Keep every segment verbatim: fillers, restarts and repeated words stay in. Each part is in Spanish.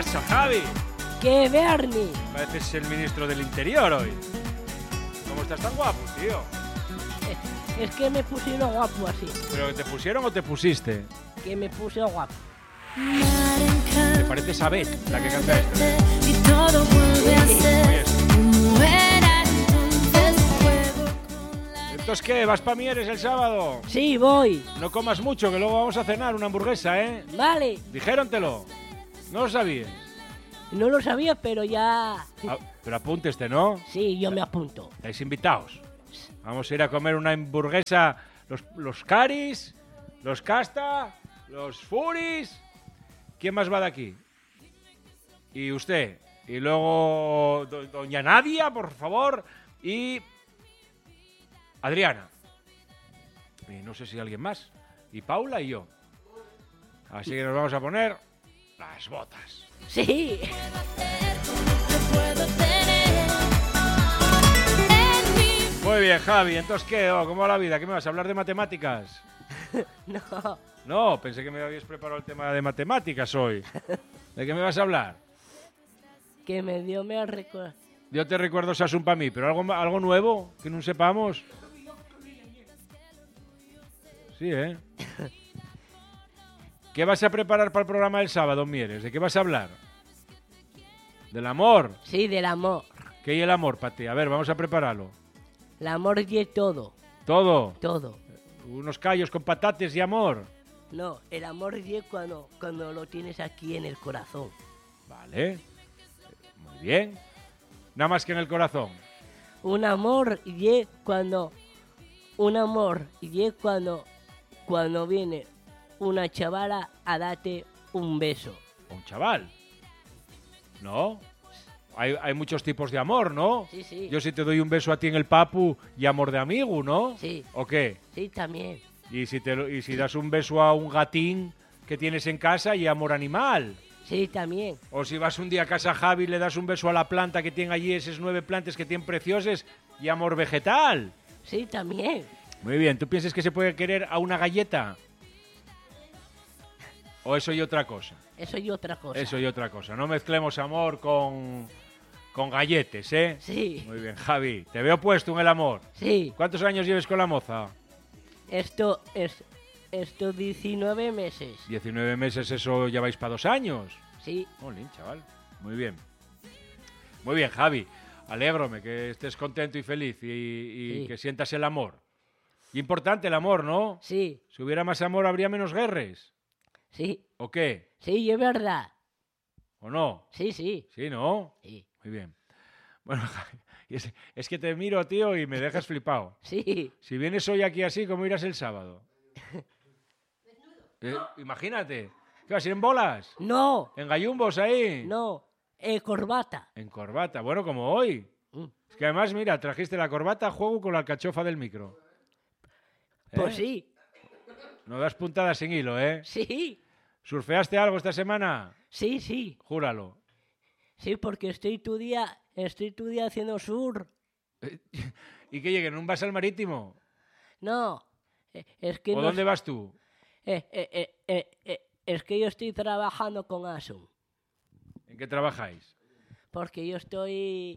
pasa, Javi? ¿Qué, Bernie? Pareces el ministro del Interior hoy. ¿Cómo estás tan guapo, tío? Es, es que me pusieron guapo así. ¿Pero que te pusieron o te pusiste? Que me puse guapo. ¿Te pareces a Beth, la que canta esto? Y todo vuelve a ser Oye, como era entonces. Juego con la... ¿entonces qué? ¿Vas pa' Mieres el sábado? Sí, voy. No comas mucho, que luego vamos a cenar una hamburguesa, ¿eh? Vale. Dijérontelo. No lo sabías. No lo sabía, pero ya... Ah, pero apúnteste, ¿no? Sí, yo me apunto. Estáis invitados. Vamos a ir a comer una hamburguesa. Los, los Caris, los Casta, los Furis. ¿Quién más va de aquí? Y usted. Y luego do, doña Nadia, por favor. Y Adriana. Y no sé si alguien más. Y Paula y yo. Así que nos vamos a poner las botas. Sí. No puedo tener en mi... Muy bien, Javi. Entonces, ¿qué? Oh, ¿cómo va la vida? ¿Qué me vas a hablar de matemáticas? No. No, pensé que me habías preparado el tema de matemáticas hoy. ¿De qué me vas a hablar? Que me dio me recuerdo. Yo te recuerdo Sasun para mí, pero algo, algo nuevo que no sepamos. Sí, ¿eh? ¿Qué vas a preparar para el programa del sábado, Mieres? ¿De qué vas a hablar? ¿Del amor? Sí, del amor. ¿Qué hay el amor para ti? A ver, vamos a prepararlo. El amor y todo. Todo. Todo. Unos callos con patates y amor. No, el amor y cuando, cuando lo tienes aquí en el corazón. Vale. Muy bien. Nada más que en el corazón. Un amor y cuando... Un amor y cuando... Cuando viene una chavala a darte un beso. Un chaval. ¿No? Hay, hay muchos tipos de amor, ¿no? Sí, sí. Yo si te doy un beso a ti en el papu y amor de amigo, ¿no? Sí. ¿O qué? Sí, también. Y si, te, lo- y si das un beso a un gatín que tienes en casa y amor animal. Sí, también. O si vas un día a casa a Javi y le das un beso a la planta que tiene allí, esas nueve plantas que tienen preciosas y amor vegetal. Sí, también. Muy bien, ¿tú piensas que se puede querer a una galleta? ¿O eso y otra cosa? Eso y otra cosa. Eso y otra cosa. No mezclemos amor con, con galletes, ¿eh? Sí, Muy bien, Javi. Te veo puesto en el amor. sí. ¿Cuántos años lleves con la moza? Esto es... Esto diecinueve meses. diecinueve meses, eso ya vais para dos años. Sí, Jolín, chaval. Muy bien. Muy bien, Javi. Alégrome que estés contento y feliz y, y Sí. que sientas el amor. Y importante el amor, ¿no? sí, Si hubiera más amor, habría menos guerras. sí. ¿O qué? Sí, es verdad. ¿O no? Sí, sí. Sí, ¿no? Sí. Muy bien. Bueno, Javi, es, es que te miro, tío, y me dejas flipado. Sí. Si vienes hoy aquí así, ¿cómo irás el sábado? Eh, imagínate. ¿Qué vas a ir en bolas? No, ¿En gallumbos ahí? no. Eh, corbata. En corbata. Bueno, como hoy. Mm. Es que además, mira, trajiste la corbata a juego con la alcachofa del micro. Pues ¿Eh? sí. No das puntadas sin hilo, ¿eh? Sí. ¿Surfeaste algo esta semana? Sí, sí. Júralo. Sí, porque estoy tu día... Estoy tu día haciendo sur. ¿Y que lleguen? ¿Un vas al marítimo? No. eh, Es que ¿O no... dónde vas tú? eh, eh, eh, eh, eh, es que yo estoy trabajando con Asun. ¿En qué trabajáis? Porque yo estoy...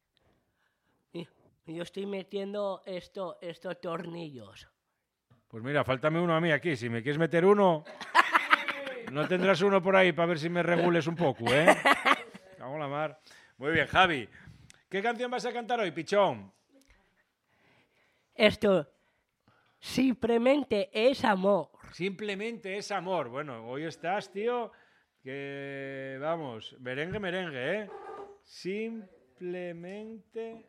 Yo estoy metiendo esto, estos tornillos. Pues mira, faltame uno a mí aquí. Si me quieres meter uno, no tendrás uno por ahí para ver si me regules un poco, ¿eh? Cago en la mar. Muy bien, Javi. ¿Qué canción vas a cantar hoy, pichón? Esto simplemente es amor. Simplemente es amor. Bueno, hoy estás, tío, que vamos, merengue, merengue, ¿eh? Simplemente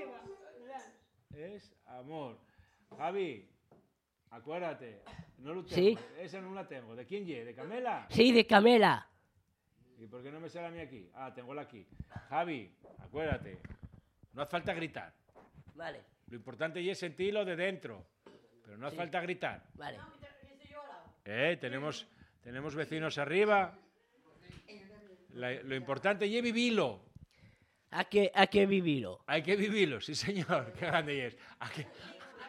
es amor. Javi, acuérdate, no lo tengo. Sí. Esa no la tengo. ¿De quién ye? ¿De Camela? Sí, de Camela. ¿Y por qué no me sale a mí aquí? Ah, tengo la aquí. Javi, acuérdate, no hace falta gritar. Vale, Lo importante es sentirlo de dentro, pero no hace Sí. falta gritar. vale. Eh, tenemos, tenemos vecinos arriba. La- lo importante es vivirlo. Hay que, hay que vivirlo. Hay que vivirlo, sí señor. Qué grande es. ¿A qué-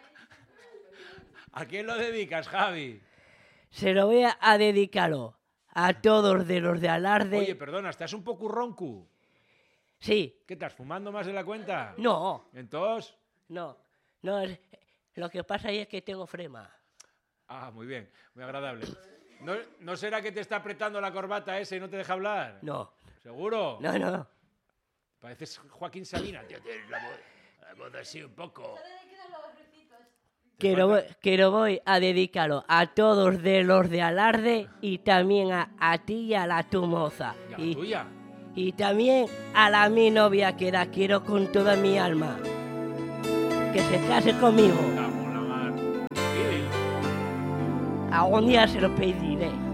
¿A quién lo dedicas, Javi? Se lo voy a, a dedicarlo a todos de los de Alarde. Oye, perdona, estás un poco ronco. Sí, ¿Qué estás, fumando más de la cuenta? no, Entonces... no, no, es- lo que pasa ahí es que tengo flema. Ah, muy bien, muy agradable. ¿No, ¿No será que te está apretando la corbata ese y no te deja hablar? No, ¿Seguro? no, no. Pareces Joaquín Sabina, tío. Tienes la voz, la voz así un poco. Que lo, voy, que lo voy a dedicarlo a todos de los de Alarde y también a, a ti y a la tu moza. ¿Y a la Y, tuya? y también a la mi novia que la quiero con toda mi alma. Que se case conmigo. Vamos, la mar. Sí. Algún día se lo pediré.